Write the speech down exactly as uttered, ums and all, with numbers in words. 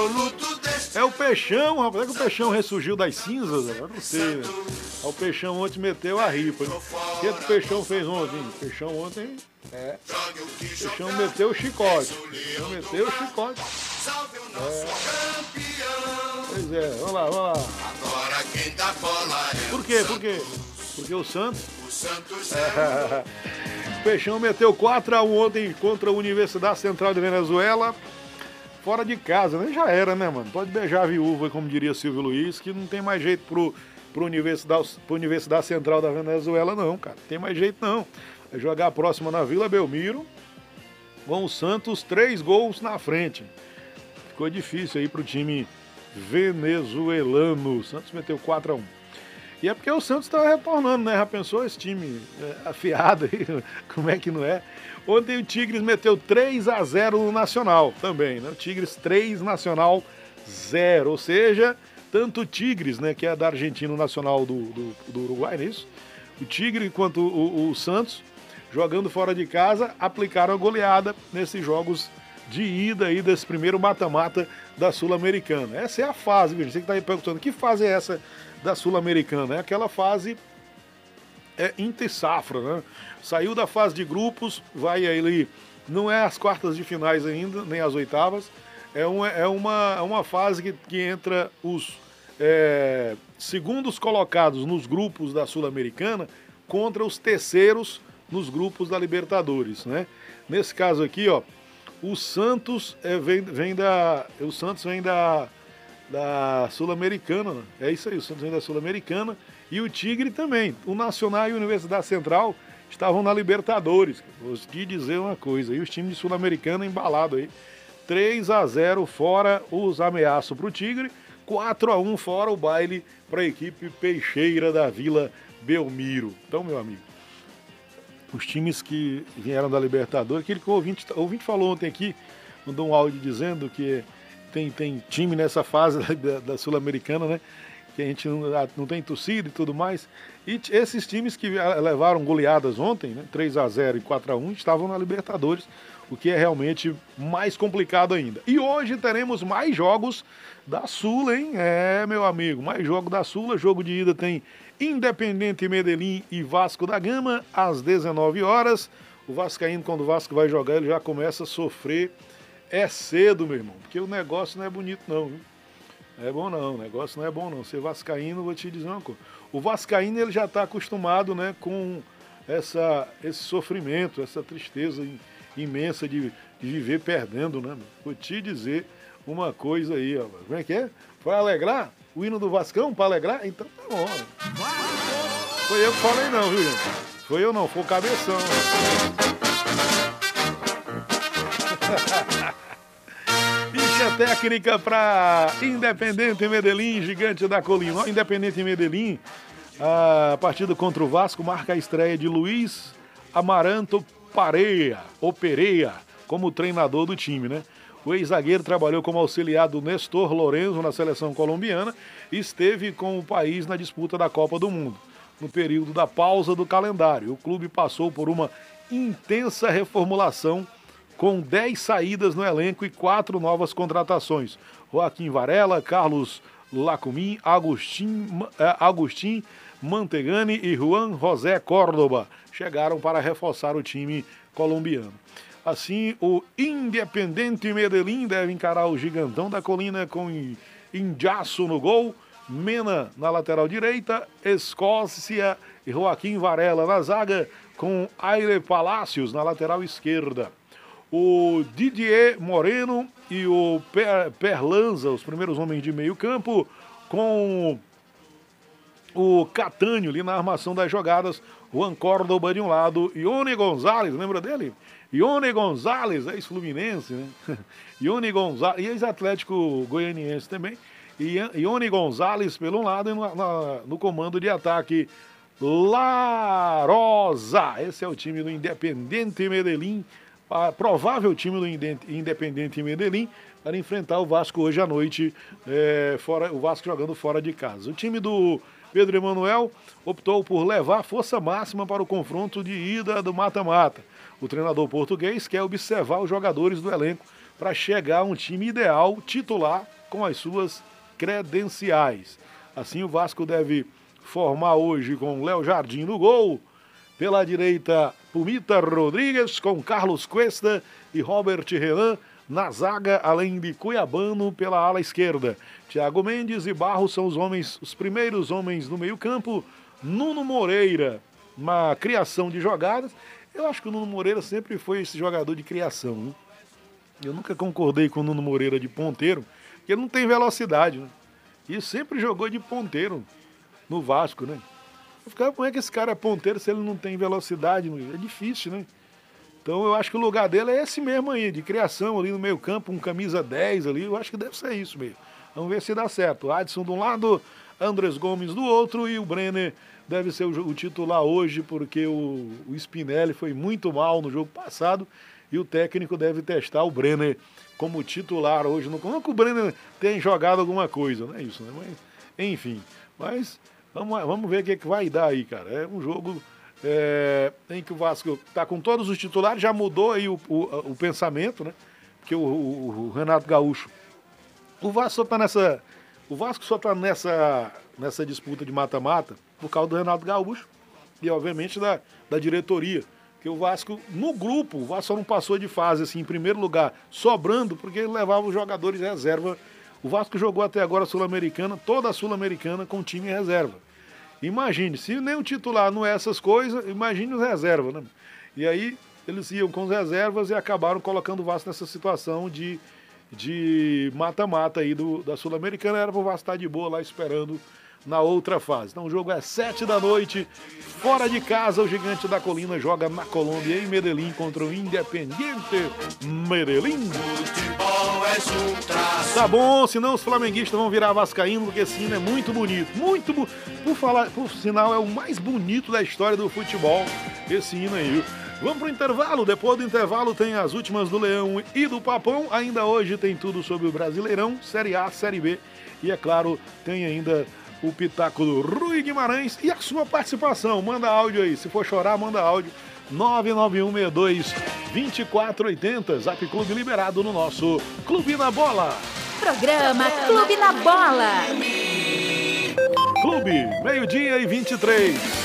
É o Peixão, rapaz. É que o Peixão ressurgiu das cinzas, eu não sei, né? O Peixão ontem meteu a ripa. Né? O que o Peixão fez ontem? O Peixão ontem, é. O Peixão meteu o chicote. O Peixão meteu o chicote. É. Pois é, vamos lá, vamos lá. Por quê? Por quê? Porque o Santos. É. O Peixão meteu quatro a um ontem contra a Universidade Central de Venezuela. Fora de casa, né? Já era, né, mano? Pode beijar a viúva, como diria Silvio Luiz, que não tem mais jeito pro, pro Universidade, pro Universidade Central da Venezuela, não, cara. Não tem mais jeito, não. Vai jogar a próxima na Vila Belmiro, com o Santos três gols na frente. Ficou difícil aí pro time venezuelano. O Santos meteu quatro a um. E é porque o Santos tá retornando, né? Já pensou esse time é, afiado aí? Como é que não é? Ontem o Tigres meteu três a zero no Nacional também, né? O Tigres três, Nacional zero. Ou seja, tanto o Tigres, né, que é da Argentina, o Nacional do, do, do Uruguai, não é isso? O Tigre quanto o, o Santos, jogando fora de casa, aplicaram a goleada nesses jogos de ida aí desse primeiro mata-mata da Sul-Americana. Essa é a fase, viu? Você que tá aí perguntando, que fase é essa da Sul-Americana? É aquela fase é inter-safra, né? Saiu da fase de grupos, vai ali, não é as quartas de finais ainda, nem as oitavas, é uma, é uma, é uma fase que, que entra os é, segundos colocados nos grupos da Sul-Americana contra os terceiros nos grupos da Libertadores, né? Nesse caso aqui, ó, o Santos é, vem, vem da, o Santos vem da, da Sul-Americana, né? É isso aí, o Santos vem da Sul-Americana e o Tigre também. O Nacional e a Universidade Central estavam na Libertadores. Vou te dizer uma coisa, e os times de Sul-Americana embalados aí. três a zero fora os ameaços para o Tigre, quatro a um fora o baile para a equipe peixeira da Vila Belmiro. Então, meu amigo, os times que vieram da Libertadores, aquele que o ouvinte, o ouvinte falou ontem aqui, mandou um áudio dizendo que tem, tem time nessa fase da, da Sul-Americana, né? Que a gente não, não tem torcida e tudo mais. E esses times que levaram goleadas ontem, né, três a zero e quatro a um, estavam na Libertadores, o que é realmente mais complicado ainda. E hoje teremos mais jogos da Sula, hein? É, meu amigo, mais jogo da Sula. Jogo de ida tem Independente Medellín e Vasco da Gama, às dezenove horas. O Vascaíno, quando o Vasco vai jogar, ele já começa a sofrer. É cedo, meu irmão, porque o negócio não é bonito não, viu? É bom não, o negócio não é bom não. Ser vascaíno, vou te dizer uma coisa. O vascaíno, ele já está acostumado, né, com essa, esse sofrimento, essa tristeza imensa de, de viver perdendo, né? Vou te dizer uma coisa aí, ó. Como é que é? Vai alegrar? O hino do Vascão para alegrar? Então tá bom. Foi eu que falei não, viu, gente? Foi eu não, foi o Cabeção. Ficha técnica para Independente Medellín, Gigante da Colina. Independente Medellín, a partida contra o Vasco marca a estreia de Luiz Amaranto Pareia, ou Pereira, como treinador do time, né? O ex-zagueiro trabalhou como auxiliar do Nestor Lorenzo na seleção colombiana e esteve com o país na disputa da Copa do Mundo. No período da pausa do calendário, o clube passou por uma intensa reformulação com dez saídas no elenco e quatro novas contratações. Joaquim Varela, Carlos Lacumim, Agustin, Agustin Mantegani e Juan José Córdoba chegaram para reforçar o time colombiano. Assim, o Independente Medellín deve encarar o Gigantão da Colina com Injaço no gol, Mena na lateral direita, Escócia e Joaquim Varela na zaga, com Aire Palácios na lateral esquerda. O Didier Moreno e o per Perlanza, os primeiros homens de meio campo, com o Catânio ali na armação das jogadas, Juan Córdoba de um lado, Ione Gonzalez, lembra dele? Ione Gonzalez, ex-Fluminense, né? Ione Gonzalez, e ex-Atlético Goianiense também. E Ione Gonzalez pelo lado e no, na, no comando de ataque, La Rosa. Esse é o time do Independente Medellín, a provável time do Independente Medellín, para enfrentar o Vasco hoje à noite, é, fora, o Vasco jogando fora de casa. O time do Pedro Emanuel optou por levar força máxima para o confronto de ida do mata-mata. O treinador português quer observar os jogadores do elenco para chegar a um time ideal, titular, com as suas credenciais. Assim, o Vasco deve formar hoje com Léo Jardim no gol, pela direita, Pumita Rodrigues, com Carlos Cuesta e Robert Renan na zaga, além de Cuiabano pela ala esquerda. Thiago Mendes e Barros são os homens, os primeiros homens no meio-campo. Nuno Moreira, uma criação de jogadas. Eu acho que o Nuno Moreira sempre foi esse jogador de criação, né? Eu nunca concordei com o Nuno Moreira de ponteiro, porque ele não tem velocidade, né? E sempre jogou de ponteiro no Vasco, né? Eu ficava, como é que esse cara é ponteiro se ele não tem velocidade? É difícil, né? Então eu acho que o lugar dele é esse mesmo aí, de criação ali no meio campo, um camisa dez ali, eu acho que deve ser isso mesmo. Vamos ver se dá certo. Adson de um lado, Andrés Gomes do outro e o Brenner deve ser o, o titular hoje, porque o, o Spinelli foi muito mal no jogo passado e o técnico deve testar o Brenner como titular hoje. Não é que o Brenner tenha jogado alguma coisa, não é isso, né? Mas, enfim, mas vamos, vamos ver o que, é que vai dar aí, cara. É um jogo é, em que o Vasco está com todos os titulares, já mudou aí o, o, o pensamento, né? Porque o, o, o Renato Gaúcho, o Vasco só está nessa, o Vasco só tá nessa, nessa disputa de mata-mata por causa do Renato Gaúcho e, obviamente, da, da diretoria. Porque o Vasco, no grupo, o Vasco só não passou de fase, assim, em primeiro lugar, sobrando, porque ele levava os jogadores de reserva. O Vasco jogou até agora a Sul-Americana, toda a Sul-Americana com time em reserva. Imagine, se nem o titular não é essas coisas, imagine os reservas, né? E aí, eles iam com as reservas e acabaram colocando o Vasco nessa situação de de mata-mata aí do, da Sul-Americana. Era pro Vasco estar de boa lá esperando na outra fase. Então o jogo é sete da noite, fora de casa, o Gigante da Colina joga na Colômbia, em Medellín, contra o Independiente Medellín. Tá bom, senão os flamenguistas vão virar vascaíno, porque esse hino é muito bonito, muito bu... por falar, por sinal, é o mais bonito da história do futebol, esse hino aí, viu? Vamos pro intervalo, depois do intervalo tem as últimas do Leão e do Papão, ainda hoje tem tudo sobre o Brasileirão, Série A, Série B, e é claro, tem ainda o pitaco do Rui Guimarães e a sua participação. Manda áudio aí, se for chorar, manda áudio. nove nove um seis dois, dois quatro oito zero, Zap Clube liberado no nosso Clube na Bola. Programa Clube na Bola. Clube, meio-dia e vinte e três.